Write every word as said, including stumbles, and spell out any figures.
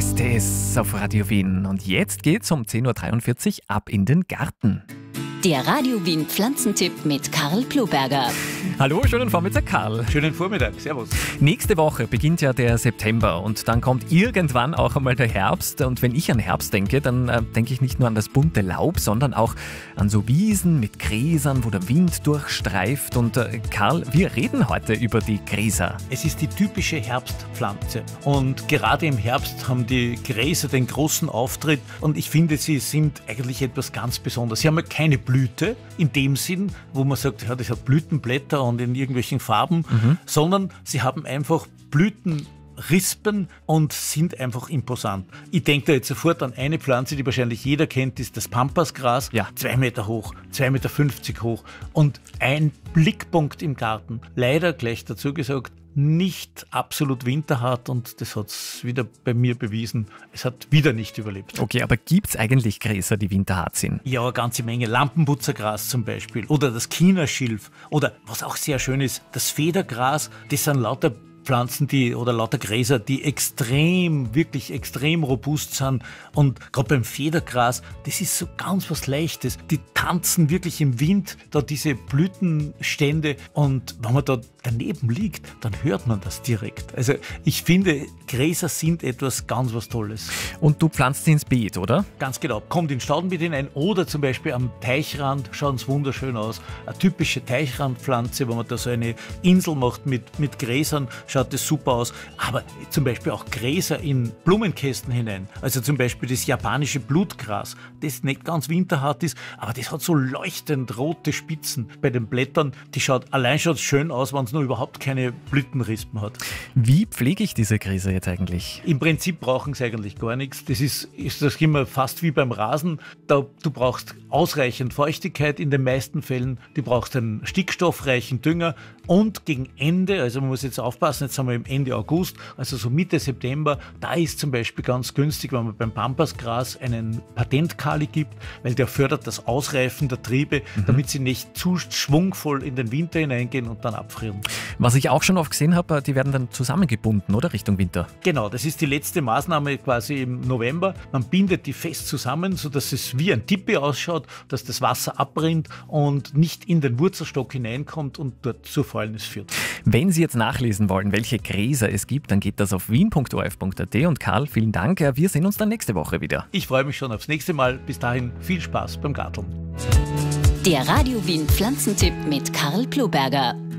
heißt es auf Radio Wien. Und jetzt geht's um zehn Uhr dreiundvierzig ab in den Garten. Der Radio Wien Pflanzentipp mit Karl Ploberger. Hallo, schönen Vormittag, Karl. Schönen Vormittag, servus. Nächste Woche beginnt ja der September und dann kommt irgendwann auch einmal der Herbst. Und wenn ich an Herbst denke, dann äh, denke ich nicht nur an das bunte Laub, sondern auch an so Wiesen mit Gräsern, wo der Wind durchstreift. Und äh, Karl, wir reden heute über die Gräser. Es ist die typische Herbstpflanze und gerade im Herbst haben die Gräser den großen Auftritt und ich finde, sie sind eigentlich etwas ganz Besonderes. Sie haben ja keine Blüte in dem Sinn, wo man sagt, ja, das hat Blütenblätter und in irgendwelchen Farben, mhm. sondern sie haben einfach Blütenrispen und sind einfach imposant. Ich denke da jetzt sofort an eine Pflanze, die wahrscheinlich jeder kennt, ist das Pampasgras. Ja. Zwei Meter hoch, zwei Meter fünfzig hoch und ein Blickpunkt im Garten. Leider, gleich dazu gesagt, nicht absolut winterhart und das hat es wieder bei mir bewiesen. Es hat wieder nicht überlebt. Okay, aber gibt es eigentlich Gräser, die winterhart sind? Ja, eine ganze Menge. Lampenputzergras zum Beispiel oder das Chinaschilf oder was auch sehr schön ist, das Federgras. Das sind lauter Pflanzen, die oder lauter Gräser, die extrem, wirklich extrem robust sind. Und gerade beim Federgras, das ist so ganz was Leichtes. Die tanzen wirklich im Wind, da diese Blütenstände. Und wenn man da daneben liegt, dann hört man das direkt. Also ich finde, Gräser sind etwas ganz was Tolles. Und du pflanzt sie ins Beet, oder? Ganz genau. Kommt in Staudenbeet hinein oder zum Beispiel am Teichrand, schauen es wunderschön aus. Eine typische Teichrandpflanze, wo man da so eine Insel macht mit, mit Gräsern, schaut das super aus. Aber zum Beispiel auch Gräser in Blumenkästen hinein. Also zum Beispiel das japanische Blutgras, das nicht ganz winterhart ist, aber das hat so leuchtend rote Spitzen bei den Blättern. Die schaut allein schon schön aus, wenn es nur überhaupt keine Blütenrispen hat. Wie pflege ich diese Gräser jetzt eigentlich? Im Prinzip brauchen sie eigentlich gar nichts. Das ist, ist das immer fast wie beim Rasen. Da, du brauchst ausreichend Feuchtigkeit in den meisten Fällen. Du brauchst einen stickstoffreichen Dünger und gegen Ende, also man muss jetzt aufpassen, jetzt sind wir im Ende August, also so Mitte September, da ist zum Beispiel ganz günstig, wenn man beim Pampasgras einen Patentkali gibt, weil der fördert das Ausreifen der Triebe, mhm. damit sie nicht zu schwungvoll in den Winter hineingehen und dann abfrieren. Was ich auch schon oft gesehen habe, die werden dann zusammengebunden, oder? Richtung Winter. Genau, das ist die letzte Maßnahme quasi im November. Man bindet die fest zusammen, sodass es wie ein Tipi ausschaut, dass das Wasser abrinnt und nicht in den Wurzelstock hineinkommt und dort zur Fäulnis führt. Wenn Sie jetzt nachlesen wollen, welche Gräser es gibt, dann geht das auf wien punkt o r f punkt a t. Und Karl, vielen Dank. Wir sehen uns dann nächste Woche wieder. Ich freue mich schon aufs nächste Mal. Bis dahin viel Spaß beim Garteln. Der Radio Wien Pflanzentipp mit Karl Ploberger.